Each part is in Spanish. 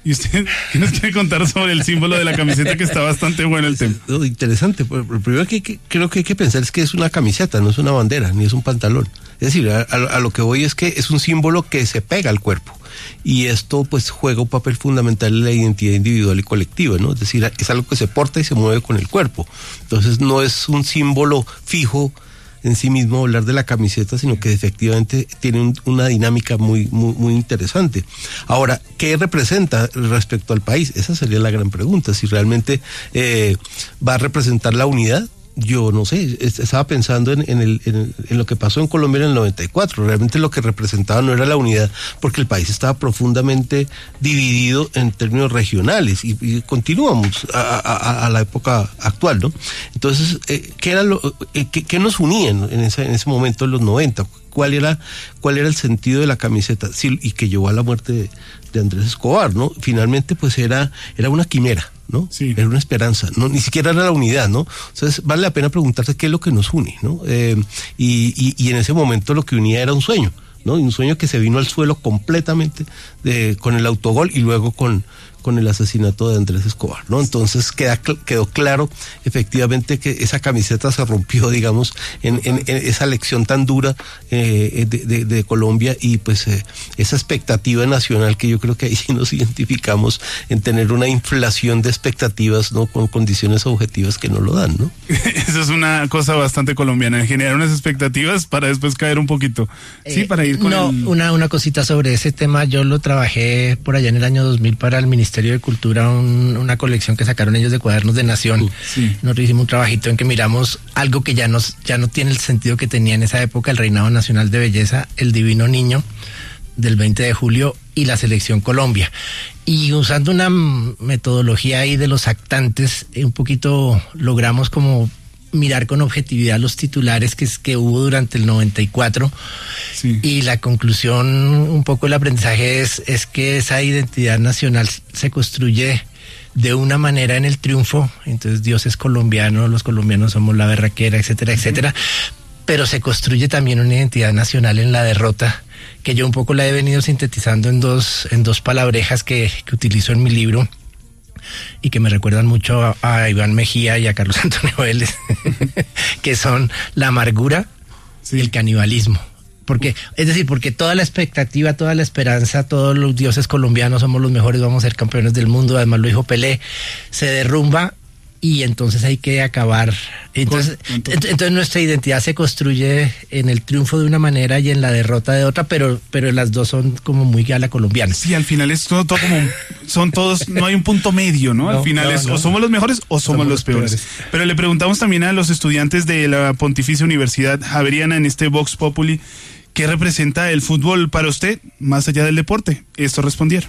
¿Y usted qué nos quiere contar sobre el símbolo de la camiseta, que está bastante bueno el tema? Interesante. Lo primero que creo que hay que pensar es que es una camiseta, no es una bandera, ni es un pantalón. Es decir, a lo que voy es que es un símbolo que se pega al cuerpo. Y esto pues juega un papel fundamental en la identidad individual y colectiva, ¿no? Es decir, es algo que se porta y se mueve con el cuerpo. Entonces no es un símbolo fijo en sí mismo hablar de la camiseta, sino que efectivamente tiene una dinámica muy interesante. Ahora, ¿qué representa respecto al país? Esa sería la gran pregunta. Si realmente va a representar la unidad. Yo no sé, estaba pensando en lo que pasó en Colombia en el 94. Realmente lo que representaba no era la unidad, porque el país estaba profundamente dividido en términos regionales y continuamos a la época actual, ¿no? Entonces, ¿qué nos unía en ese momento en los 90? ¿Cuál era el sentido de la camiseta? Sí, y que llevó a la muerte de Andrés Escobar, ¿no? Finalmente, pues era una quimera, ¿no? Sí. Era una esperanza, no, ni siquiera era la unidad, ¿no? Entonces vale la pena preguntarse qué es lo que nos une, ¿no? Y en ese momento lo que unía era un sueño, ¿no? Y un sueño que se vino al suelo completamente con el autogol y luego con el asesinato de Andrés Escobar, ¿no? Entonces quedó claro efectivamente que esa camiseta se rompió, digamos, en esa lección tan dura de Colombia, y pues esa expectativa nacional que yo creo que ahí sí nos identificamos en tener una inflación de expectativas, ¿no? Con condiciones objetivas que no lo dan, ¿no? Eso es una cosa bastante colombiana, generar unas expectativas para después caer un poquito. Sí, para ir con una cosita sobre ese tema. Yo lo trabajé por allá en el año 2000 para el Ministerio de Cultura, una colección que sacaron ellos de cuadernos de Nación. Sí. Nosotros hicimos un trabajito en que miramos algo que ya no tiene el sentido que tenía en esa época: el Reinado Nacional de Belleza, el Divino Niño del 20 de julio y la Selección Colombia. Y usando una metodología ahí de los actantes, un poquito logramos como mirar con objetividad los titulares que hubo durante el 94. Sí. Y la conclusión, un poco el aprendizaje es que esa identidad nacional se construye de una manera en el triunfo. Entonces Dios es colombiano, los colombianos somos la berraquera, etcétera, etcétera. Pero se construye también una identidad nacional en la derrota, que yo un poco la he venido sintetizando en dos palabrejas que utilizo en mi libro, y que me recuerdan mucho a Iván Mejía y a Carlos Antonio Vélez, que son la amargura y el canibalismo. Porque toda la expectativa, toda la esperanza, todos los dioses colombianos somos los mejores, vamos a ser campeones del mundo, además lo dijo Pelé, se derrumba, y entonces hay que acabar. Entonces nuestra identidad se construye en el triunfo de una manera y en la derrota de otra, pero las dos son como muy a la colombiana. Sí, al final es todo como son todos, no hay un punto medio, ¿no? Al final o somos los mejores o somos los peores. Pero le preguntamos también a los estudiantes de la Pontificia Universidad Javeriana en este Vox Populi, ¿qué representa el fútbol para usted más allá del deporte? Esto respondieron.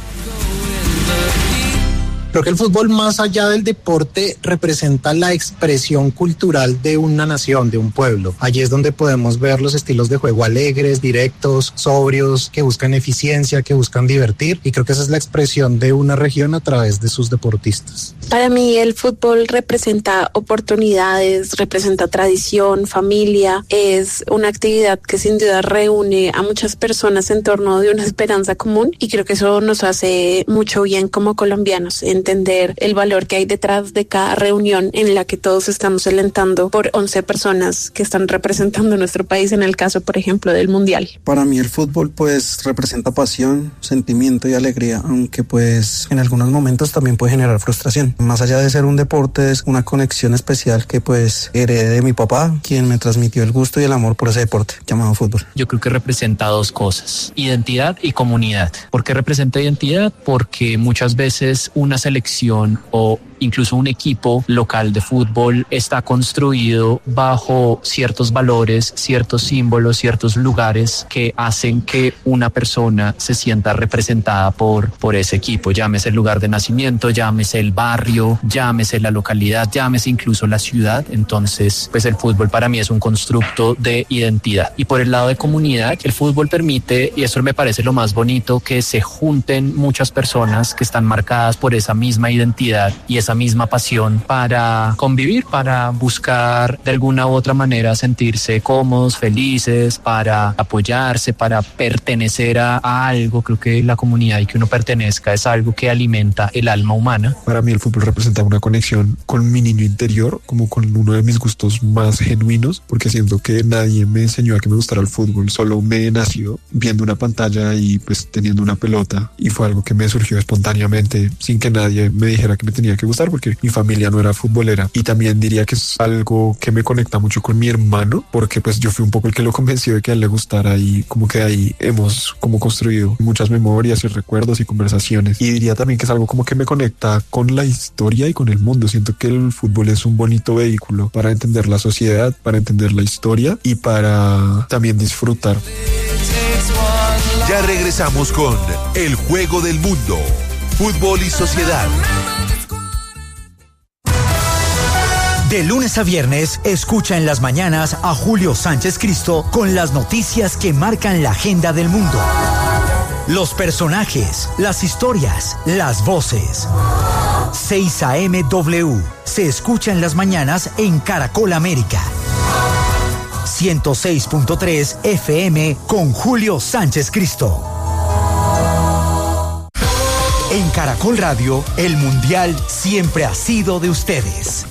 Creo que el fútbol, más allá del deporte, representa la expresión cultural de una nación, de un pueblo. Allí es donde podemos ver los estilos de juego alegres, directos, sobrios, que buscan eficiencia, que buscan divertir, y creo que esa es la expresión de una región a través de sus deportistas. Para mí el fútbol representa oportunidades, representa tradición, familia, es una actividad que sin duda reúne a muchas personas en torno de una esperanza común, y creo que eso nos hace mucho bien como colombianos, entender el valor que hay detrás de cada reunión en la que todos estamos alentando por 11 personas que están representando nuestro país, en el caso, por ejemplo, del Mundial. Para mí el fútbol pues representa pasión, sentimiento y alegría, aunque pues en algunos momentos también puede generar frustración. Más allá de ser un deporte, es una conexión especial que pues heredé de mi papá, quien me transmitió el gusto y el amor por ese deporte llamado fútbol. Yo creo que representa dos cosas: identidad y comunidad. ¿Por qué representa identidad? Porque muchas veces una selección o incluso un equipo local de fútbol está construido bajo ciertos valores, ciertos símbolos, ciertos lugares que hacen que una persona se sienta representada por ese equipo, llámese el lugar de nacimiento, llámese el barrio, llámese la localidad, llámese incluso la ciudad. Entonces, pues el fútbol para mí es un constructo de identidad. Y por el lado de comunidad, el fútbol permite, y eso me parece lo más bonito, que se junten muchas personas que están marcadas por esa misma identidad y esa misma pasión para convivir, para buscar de alguna u otra manera sentirse cómodos, felices, para apoyarse, para pertenecer a algo. Creo que la comunidad y que uno pertenezca es algo que alimenta el alma humana. Para mí el fútbol representa una conexión con mi niño interior, como con uno de mis gustos más genuinos, porque siento que nadie me enseñó a que me gustara el fútbol, solo me nació viendo una pantalla y pues teniendo una pelota, y fue algo que me surgió espontáneamente sin que nadie me dijera que me tenía que gustar, porque mi familia no era futbolera. Y también diría que es algo que me conecta mucho con mi hermano, porque pues yo fui un poco el que lo convenció de que a él le gustara, y como que ahí hemos como construido muchas memorias y recuerdos y conversaciones. Y diría también que es algo como que me conecta con la historia y con el mundo. Siento que el fútbol es un bonito vehículo para entender la sociedad, para entender la historia y para también disfrutar. Ya regresamos con El Juego del Mundo, Fútbol y Sociedad. De lunes a viernes, escucha en las mañanas a Julio Sánchez Cristo con las noticias que marcan la agenda del mundo. Los personajes, las historias, las voces. 6 AM W se escucha en las mañanas en Caracol América. 106.3 FM con Julio Sánchez Cristo. En Caracol Radio, el Mundial siempre ha sido de ustedes.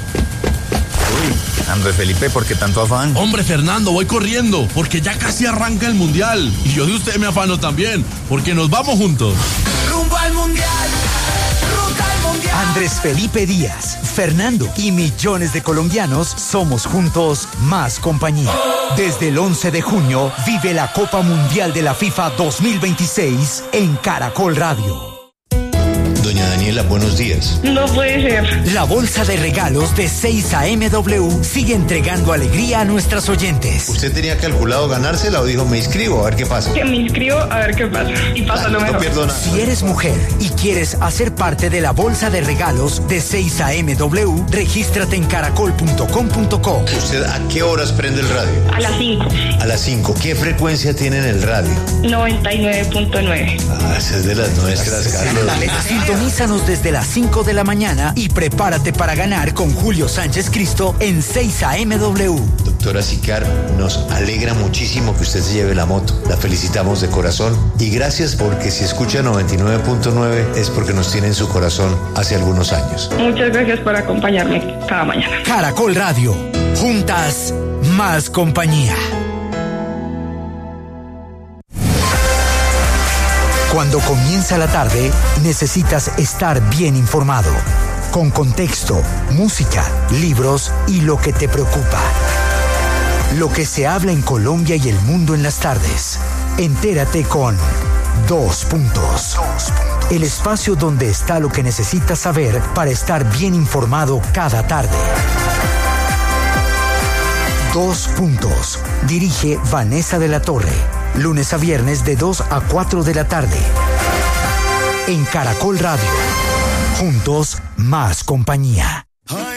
Andrés Felipe, ¿por qué tanto afán? Hombre, Fernando, voy corriendo, porque ya casi arranca el Mundial. Y yo de usted me afano también, porque nos vamos juntos. ¡Rumbo al Mundial! ¡Ruta al Mundial! Andrés Felipe Díaz, Fernando y millones de colombianos somos juntos más compañía. Desde el 11 de junio, vive la Copa Mundial de la FIFA 2026 en Caracol Radio. Doña Daniela, buenos días. No puede ser. La bolsa de regalos de 6 AMW sigue entregando alegría a nuestras oyentes. ¿Usted tenía calculado ganársela o dijo me inscribo a ver qué pasa? Que me inscribo a ver qué pasa. Y pasa lo mejor. No pierdo nada. Si eres mujer y quieres hacer parte de la bolsa de regalos de 6 AMW, regístrate en caracol.com.co. ¿Usted a qué horas prende el radio? A las 5. A las 5. ¿Qué frecuencia tiene en el radio? 99.9. Ah, esa es de las nuestras, Carlos. Sintonízanos desde las 5 de la mañana y prepárate para ganar con Julio Sánchez Cristo en 6 AMW. Doctora Sicar, nos alegra muchísimo que usted se lleve la moto. La felicitamos de corazón y gracias porque si escucha 99.9 es porque nos tiene en su corazón hace algunos años. Muchas gracias por acompañarme cada mañana. Caracol Radio, juntas, más compañía. Cuando comienza la tarde, necesitas estar bien informado, con contexto, música, libros y lo que te preocupa. Lo que se habla en Colombia y el mundo en las tardes. Entérate con 2 Puntos. El espacio donde está lo que necesitas saber para estar bien informado cada tarde. 2 Puntos. Dirige Vanessa de la Torre. Lunes a viernes de 2 a 4 de la tarde. En Caracol Radio. Juntos, más compañía.